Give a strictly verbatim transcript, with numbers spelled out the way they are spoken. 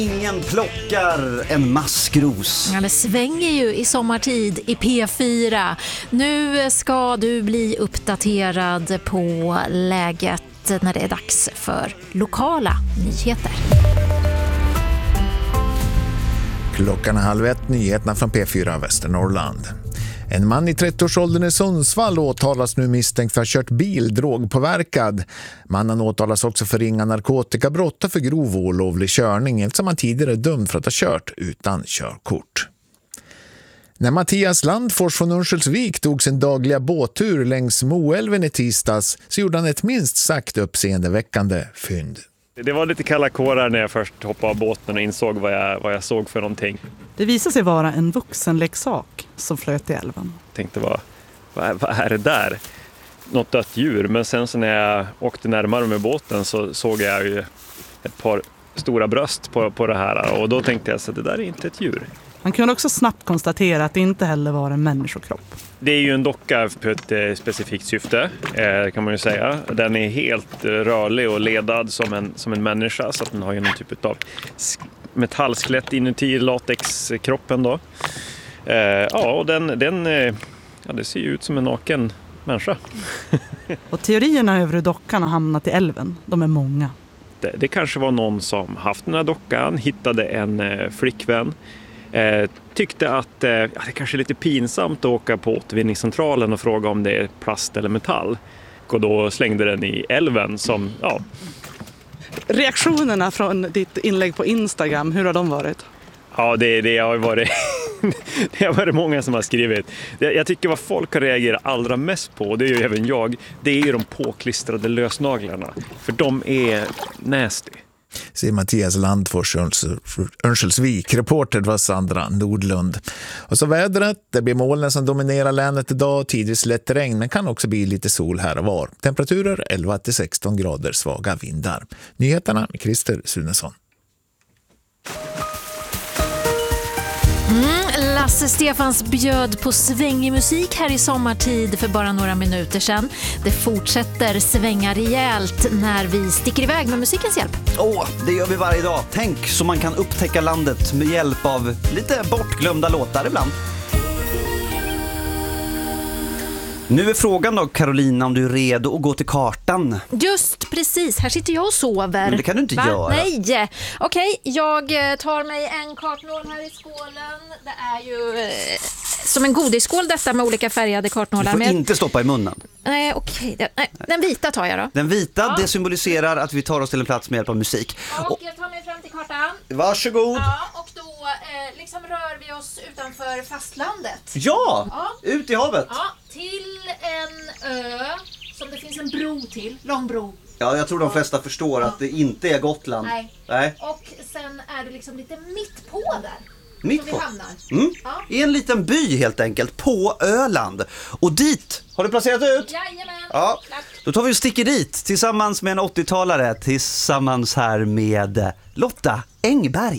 Ingen plockar en maskros. Ja, det svänger ju i sommartid i P fyra. Nu ska du bli uppdaterad på läget när det är dags för lokala nyheter. Klockan är halv ett, nyheterna från P fyra Västernorrland. En man i trettioårsåldern i Sundsvall åtalas nu misstänkt för att ha kört bil drogpåverkad. Mannen åtalas också för ringa narkotikabrott och för grov olovlig körning, eftersom han tidigare är dömd för att ha kört utan körkort. När Mattias Landfors från Örnsköldsvik tog sin dagliga båttur längs Moälven i tisdags så gjorde han ett minst sagt uppseendeväckande fynd. Det var lite kalla kårar när jag först hoppade av båten och insåg vad jag, vad jag såg för någonting. Det visade sig vara en vuxenleksak som flöt i älven. Jag tänkte, vad, vad, vad är det där? Något dött djur. Men sen så när jag åkte närmare med båten så såg jag ju ett par stora bröst på, på det här. Och då tänkte jag så det där är inte ett djur. Han kunde också snabbt konstatera att det inte heller var en människokropp. Det är ju en docka för ett eh, specifikt syfte, eh, kan man ju säga. Den är helt eh, rörlig och ledad som en, som en människa, så att den har ju någon typ av metallskelett inuti latexkroppen då. Eh, ja, och den, den eh, ja, det ser ju ut som en naken människa. Och teorierna över hur dockan har hamnat i älven, de är många. Det, det kanske var någon som haft den här dockan, hittade en eh, flickvän. Eh, tyckte att eh, ja, det kanske är lite pinsamt att åka på återvinningscentralen och fråga om det är plast eller metall. Och då slängde den i älven som, ja. Reaktionerna från ditt inlägg på Instagram, hur har de varit? Ja, det, det, har varit, det har varit många som har skrivit. Jag tycker vad folk har reagerat allra mest på, det är ju även jag, det är ju de påklistrade lösnaglarna. För de är nasty. Säger Mattias Landfors, Örnsköldsvik. Reporter var Sandra Nordlund. Och så vädret, det blir molnen som dominerar länet idag, tidvis lätt regn, men kan också bli lite sol här och var. Temperaturer elva till sexton grader, svaga vindar. Nyheterna med Christer Sunesson. Mm, Lasse Stefans bjöd på svängig musik här i sommartid för bara några minuter sedan. Det fortsätter svänga rejält när vi sticker iväg med musikens hjälp. Åh, det gör vi varje dag. Tänk så man kan upptäcka landet med hjälp av lite bortglömda låtar ibland. Nu är frågan då, Carolina, om du är redo att gå till kartan. Just precis, här sitter jag och sover. Men det kan du inte Va? göra. Nej, okej, jag tar mig en kartnål här i skålen. Det är ju eh, som en godisskål detta med olika färgade kartnålar. Du får med... inte stoppa i munnen. Nej, okej. Den, den vita tar jag då. Den vita, ja. Det symboliserar att vi tar oss till en plats med hjälp av musik. Och jag tar mig fram till kartan. Varsågod. Ja, och då eh, liksom rör vi oss utanför fastlandet. Ja, ja. Ut i havet. Ja, till en ö som det finns en bro till, lång bro. Ja, jag tror de flesta förstår att det inte är Gotland. Nej. Nej. Och sen är det liksom lite mitt på där. Mitt som på? vi hamnar. Mm. Ja. I en liten by helt enkelt, på Öland. Och dit, har du placerat ut? Jajamän. Ja. Klart. Då tar vi och sticker dit tillsammans med en åttiotalare, tillsammans här med Lotta Engberg.